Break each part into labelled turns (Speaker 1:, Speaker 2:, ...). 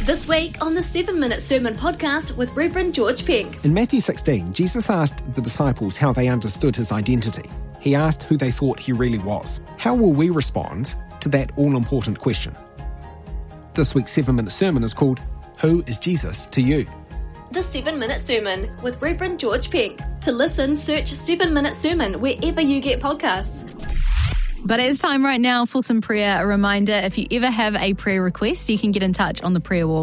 Speaker 1: This week on the 7-Minute Sermon Podcast with Reverend George Peck.
Speaker 2: In Matthew 16, Jesus asked the disciples how they understood his identity. He asked who they thought he really was. How will we respond to that all-important question? This week's 7-Minute Sermon is called, Who is Jesus to You?
Speaker 1: The 7-Minute Sermon with Reverend George Peck. To listen, search 7-Minute Sermon wherever you get podcasts.
Speaker 3: But it's time right now for some prayer. A reminder, if you ever have a prayer request, you can get in touch on the prayer wall,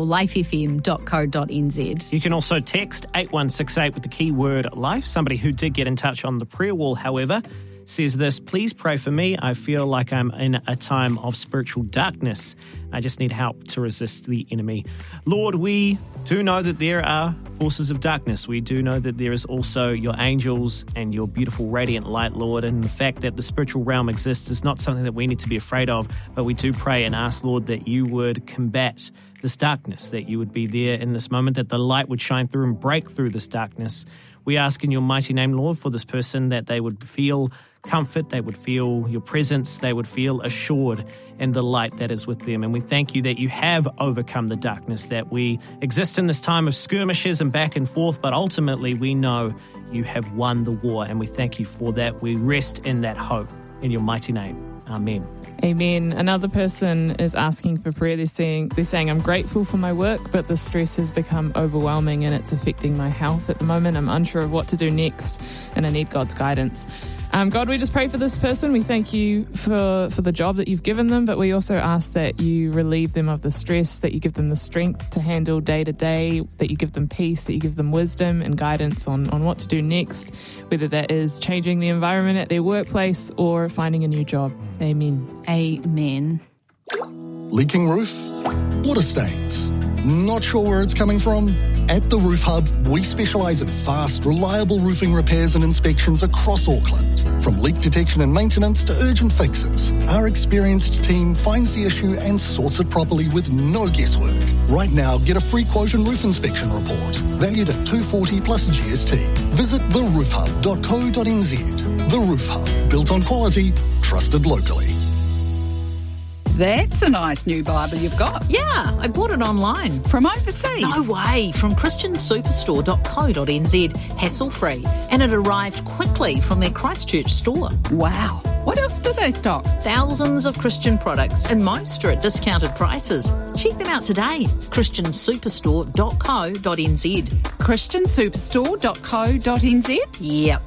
Speaker 3: lifefm.co.nz.
Speaker 4: You can also text 8168 with the keyword life. Somebody who did get in touch on the prayer wall, however, says this: please pray for me. I feel like I'm in a time of spiritual darkness. I just need help to resist the enemy. Lord, we do know that there are forces of darkness. We do know that there is also your angels and your beautiful radiant light, Lord. And the fact that the spiritual realm exists is not something that we need to be afraid of, but we do pray and ask, Lord, that you would combat this darkness, that you would be there in this moment, that the light would shine through and break through this darkness. We ask in your mighty name, Lord, for this person, that they would feel comfort, they would feel your presence, they would feel assured in the light that is with them. And we thank you that you have overcome the darkness, that we exist in this time of skirmishes and back and forth, but ultimately we know you have won the war, and we thank you for that. We rest in that hope in your mighty name. Amen.
Speaker 5: Amen. Another person is asking for prayer. They're saying, I'm grateful for my work, but the stress has become overwhelming and it's affecting my health at the moment. I'm unsure of what to do next and I need God's guidance. God, we just pray for this person. We thank you for the job that you've given them, but we also ask that you relieve them of the stress, that you give them the strength to handle day to day, that you give them peace, that you give them wisdom and guidance on what to do next, whether that is changing the environment at their workplace or finding a new job. Amen.
Speaker 3: Amen.
Speaker 6: Leaking roof? Water stains? Not sure where it's coming from? At the Roof Hub, we specialise in fast, reliable roofing repairs and inspections across Auckland. From leak detection and maintenance to urgent fixes, our experienced team finds the issue and sorts it properly with no guesswork. Right now, get a free quote and roof inspection report, valued at $240 plus GST. Visit theroofhub.co.nz. The Roof Hub, built on quality, trusted locally.
Speaker 7: That's a nice new Bible you've got.
Speaker 8: Yeah, I bought it online.
Speaker 7: From overseas?
Speaker 8: No way, from christiansuperstore.co.nz, hassle-free. And it arrived quickly from their Christchurch store.
Speaker 7: Wow. What else do they stock?
Speaker 8: Thousands of Christian products, and most are at discounted prices. Check them out today, christiansuperstore.co.nz.
Speaker 7: christiansuperstore.co.nz?
Speaker 8: Yep,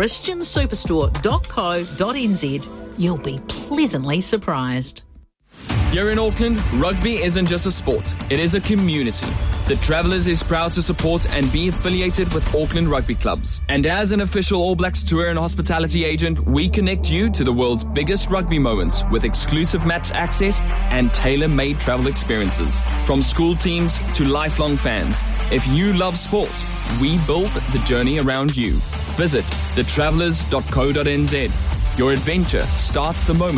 Speaker 8: christiansuperstore.co.nz. You'll be pleasantly surprised.
Speaker 9: Here in Auckland, rugby isn't just a sport, it is a community. The Travellers is proud to support and be affiliated with Auckland rugby clubs. And as an official All Blacks tour and hospitality agent, we connect you to the world's biggest rugby moments with exclusive match access and tailor-made travel experiences. From school teams to lifelong fans, if you love sport, we build the journey around you. Visit thetravellers.co.nz. Your adventure starts the moment